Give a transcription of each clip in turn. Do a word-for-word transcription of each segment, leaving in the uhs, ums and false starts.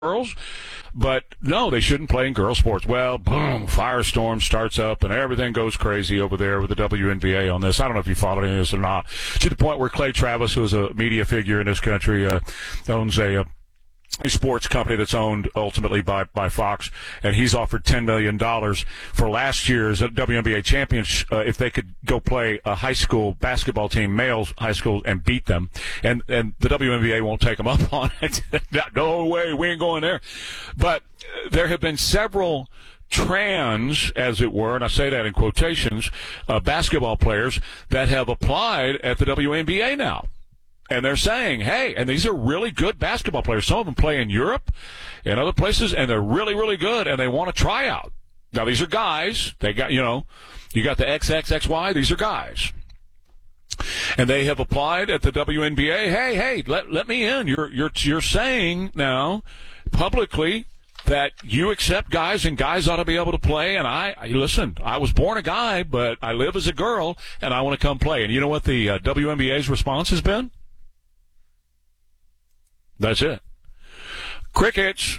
girls. But no, they shouldn't play in girls sports. Well, boom, firestorm starts up and everything goes crazy over there with the W N B A on this. I don't know if you followed any of this or not. To the point where Clay Travis, who is a media figure in this country, uh, owns a, a a sports company that's owned ultimately by, by Fox, and he's offered ten million dollars for last year's W N B A champions uh, if they could go play a high school basketball team, males high school, and beat them. And and the W N B A won't take them up on it. No way, we ain't going there. But there have been several trans, as it were, and I say that in quotations, uh, basketball players that have applied at the W N B A now. And they're saying, hey, and these are really good basketball players. Some of them play in Europe and other places, and they're really, really good, and they want to try out. Now, these are guys. They got, you know, you got the X X X Y. These are guys. And they have applied at the W N B A. Hey, hey, let let me in. You're you're you're saying now publicly that you accept guys and guys ought to be able to play. And I, I listen, I was born a guy, but I live as a girl, and I want to come play. And you know what the uh, W N B A's response has been? That's it. Crickets.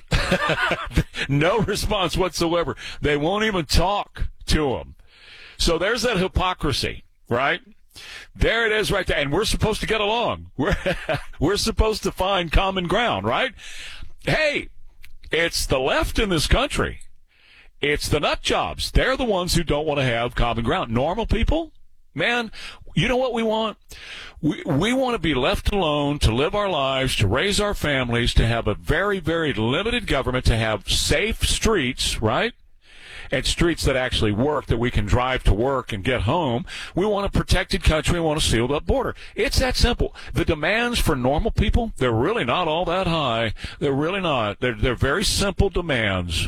No response whatsoever. They won't even talk to them. So there's that hypocrisy, right? There it is right there. And we're supposed to get along. We're, we're supposed to find common ground, right? Hey, it's the left in this country. It's the nut jobs. They're the ones who don't want to have common ground. Normal people, man, you know what we want? We we want to be left alone to live our lives, to raise our families, to have a very, very limited government, to have safe streets, right? And streets that actually work, that we can drive to work and get home. We want a protected country. We want a sealed up border. It's that simple. The demands for normal people, they're really not all that high. They're really not. They're, they're very simple demands.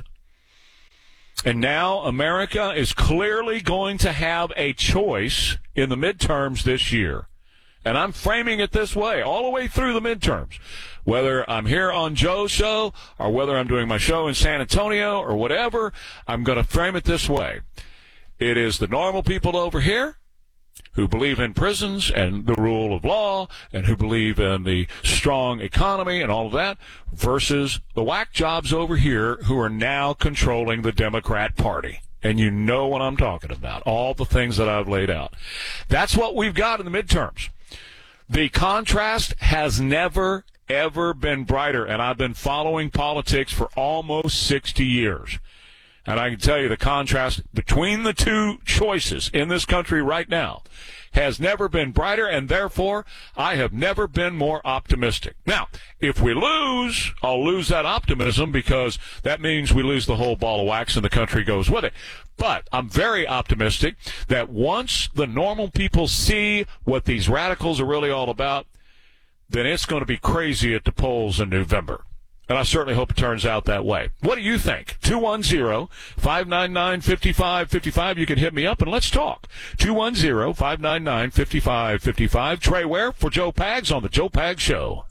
And now America is clearly going to have a choice in the midterms this year. And I'm framing it this way, all the way through the midterms. Whether I'm here on Joe's show or whether I'm doing my show in San Antonio or whatever, I'm going to frame it this way. It is the normal people over here who believe in prisons and the rule of law and who believe in the strong economy and all of that versus the whack jobs over here who are now controlling the Democrat Party. And you know what I'm talking about, all the things that I've laid out. That's what we've got in the midterms. The contrast has never, ever been brighter, and I've been following politics for almost sixty years. And I can tell you the contrast between the two choices in this country right now has never been brighter, and therefore I have never been more optimistic. Now, if we lose, I'll lose that optimism because that means we lose the whole ball of wax and the country goes with it. But I'm very optimistic that once the normal people see what these radicals are really all about, then it's going to be crazy at the polls in November. And I certainly hope it turns out that way. What do you think? two one zero, five nine nine, five five five five. You can hit me up and let's talk. two one zero, five nine nine, five five five five. Trey Ware for Joe Pags on the Joe Pags Show.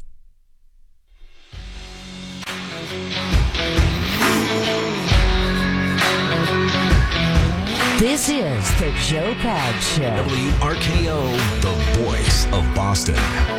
This is the Joe Pags Show. W R K O, the voice of Boston.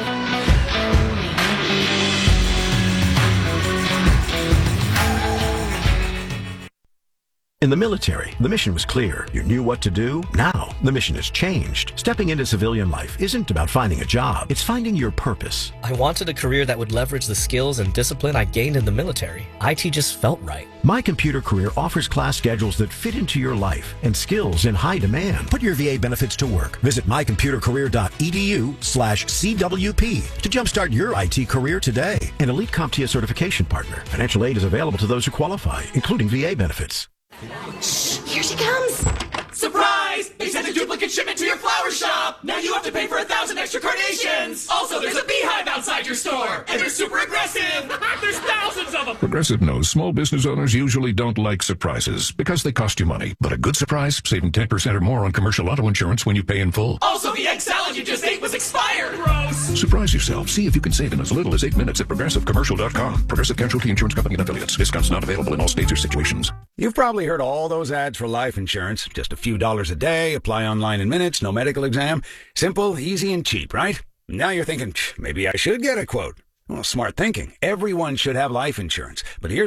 In the military, the mission was clear. You knew what to do. Now, the mission has changed. Stepping into civilian life isn't about finding a job. It's finding your purpose. I wanted a career that would leverage the skills and discipline I gained in the military. I T just felt right. My Computer Career offers class schedules that fit into your life and skills in high demand. Put your V A benefits to work. Visit mycomputercareer.edu slash CWP to jumpstart your I T career today. An Elite CompTIA certification partner. Financial aid is available to those who qualify, including V A benefits. Shh, here she comes. Surprise! They sent a duplicate shipment to your flower shop! Now you have to pay for a thousand extra carnations! Also, there's a beehive outside your store! And they're super aggressive! There's thousands of them! Progressive knows small business owners usually don't like surprises because they cost you money. But a good surprise, saving ten percent or more on commercial auto insurance when you pay in full. Also, the egg salad you just ate was expired! Gross! Surprise yourself. See if you can save in as little as eight minutes at progressive commercial dot com. Progressive Casualty Insurance Company and affiliates. Discounts not available in all states or situations. You've probably heard all those ads for life insurance. Just a few dollars a day, apply online in minutes, no medical exam. Simple, easy, and cheap, right? Now you're thinking, maybe I should get a quote. Well, smart thinking. Everyone should have life insurance. But here's